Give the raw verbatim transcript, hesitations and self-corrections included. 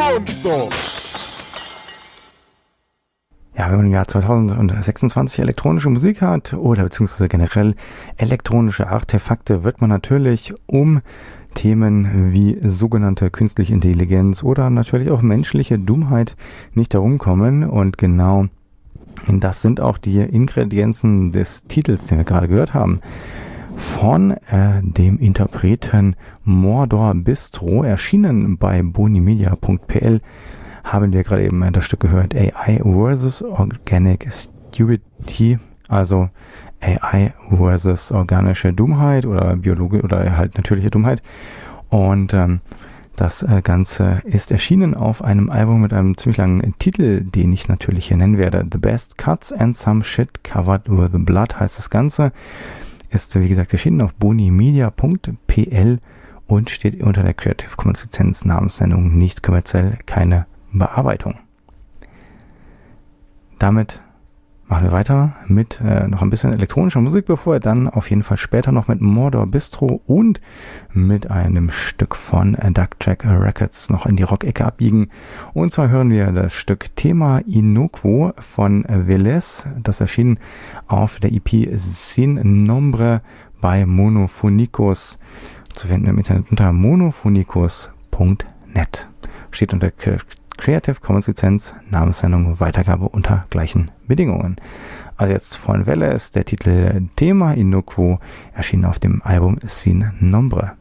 Tonstopp! Ja, wenn man im Jahr zweitausendsechsundzwanzig elektronische Musik hat oder beziehungsweise generell elektronische Artefakte, wird man natürlich um Themen wie sogenannte künstliche Intelligenz oder natürlich auch menschliche Dummheit nicht herumkommen. Und genau das sind auch die Ingredienzen des Titels, den wir gerade gehört haben. Von äh, dem Interpreten Mordor Bistro, erschienen bei bonimedia punkt p l, haben wir gerade eben das Stück gehört, A I versus Organic Stupidity, also A I versus organische Dummheit oder Biologie oder halt natürliche Dummheit. Und ähm, das äh, Ganze ist erschienen auf einem Album mit einem ziemlich langen Titel, den ich natürlich hier nennen werde. The Best Cuts and Some Shit Covered with Blood heißt das Ganze. Ist, wie gesagt, erschienen auf bonimedia punkt p l und steht unter der Creative Commons Lizenz, Namenssendung, nicht kommerziell, keine Bearbeitung. Damit machen wir weiter mit äh, noch ein bisschen elektronischer Musik, bevor wir dann auf jeden Fall später noch mit Mordor Bistro und mit einem Stück von äh, Duck Track Records noch in die Rock-Ecke abbiegen. Und zwar hören wir das Stück Tema Inoquo von äh, Velez. Das erschien auf der E P Sin Nombre bei Monophonicus, zu finden im Internet unter monophonicus punkt net. Steht unter Creative Commons Lizenz, Namenssendung, Weitergabe unter gleichen Bedingungen. Also jetzt von Velez, der Titel Tema Inoquo, erschienen auf dem Album Sin Nombre.